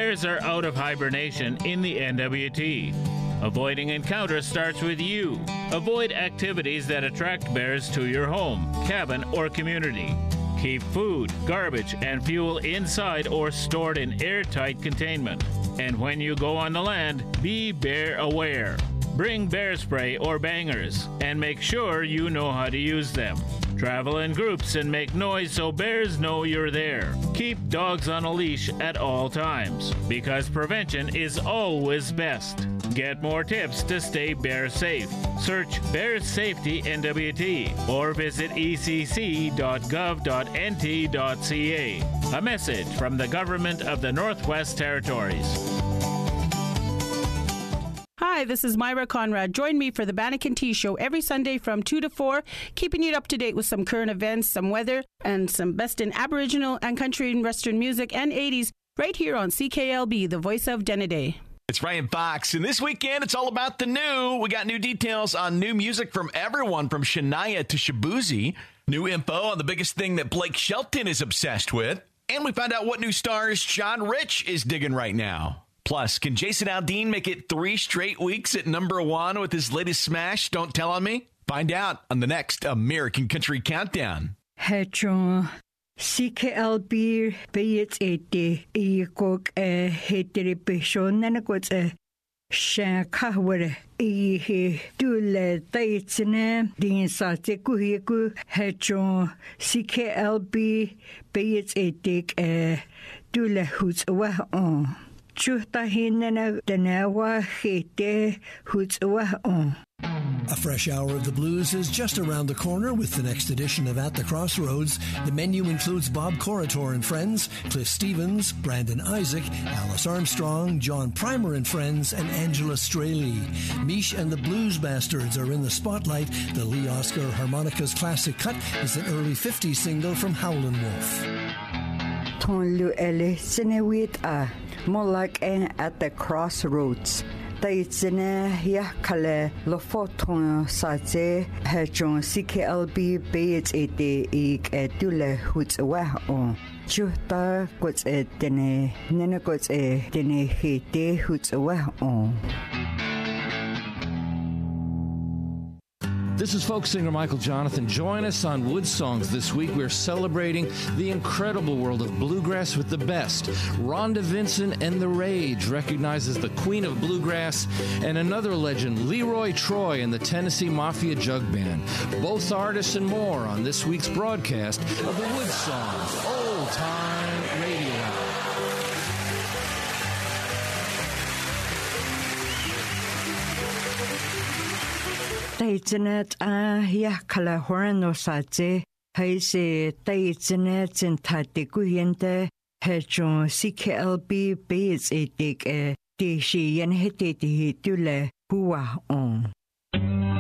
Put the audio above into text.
bears are out of hibernation in the NWT. Avoiding encounters starts with you. Avoid activities that attract bears to your home, cabin, or community. Keep food, garbage, and fuel inside or stored in airtight containment. And when you go on the land, be bear aware. Bring bear spray or bangers, and make sure you know how to use them. Travel in groups and make noise so bears know you're there. Keep dogs on a leash at all times, because prevention is always best. Get more tips to stay bear safe. Search Bear Safety NWT or visit ecc.gov.nt.ca. A message from the Government of the Northwest Territories. Hi, this is Myra Conrad. Join me for the Banneker Tea Show every Sunday from 2 to 4, keeping you up to date with some current events, some weather, and some best in Aboriginal and country and Western music and 80s right here on CKLB, the voice of Denneday. It's Ryan Fox, and this weekend it's all about the new. We got new details on new music from everyone from Shania to Shabuzi, new info on the biggest thing that Blake Shelton is obsessed with, and we found out what new stars John Rich is digging right now. Plus, can Jason Aldean make it 3 straight weeks at number 1 with his latest smash, Don't Tell On Me? Find out on the next American Country Countdown. Hedron, CKLB, Bayets 80, Eekok, Heteripation, Nanakots, Shankaware, Dule, Taitsene, Din Sate Kuhiku, Hedron, CKLB, Bayets 80, Dule Hoots Wah A fresh hour of the blues is just around the corner with the next edition of At the Crossroads. The menu includes Bob Corritor and Friends, Cliff Stevens, Brandon Isaac, Alice Armstrong, John Primer and Friends, and Angela Straley. Mish and the Blues Bastards are in the spotlight. The Lee Oscar Harmonicas Classic Cut is an early 50s single from Howlin' Wolf. Tonlu ele senewit Molak At the Crossroads. Taitsene Yakale Lofoton Sate Hedron CKLB Bayets 80 Ik Dule Hoots Wah Chuta Gots Dene Nene Gots Dene Hete Hoots Wah This is folk singer Michael Jonathan. Join us on Wood Songs this week. We're celebrating the incredible world of bluegrass with the best. Rhonda Vincent and The Rage recognized as the queen of bluegrass, and another legend, Leroy Troy and the Tennessee Mafia Jug Band. Both artists and more on this week's broadcast of the Wood Songs Old Time Radio Hour. Taitsenet Yakala Horano Sate, Haise Taitsenet and Tatikuente, Hedron CKLB Bayets 80, Dishi and Hetiti Dule Hua